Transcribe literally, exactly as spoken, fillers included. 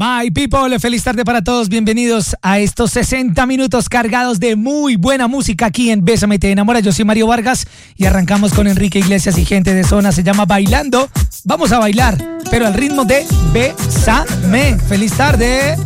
My people, feliz tarde para todos. Bienvenidos a estos sesenta minutos cargados de muy buena música aquí en Bésame Te Enamora. Yo soy Mario Vargas y arrancamos con Enrique Iglesias y gente de zona. Se llama Bailando. Vamos a bailar, pero al ritmo de Bésame. Feliz tarde.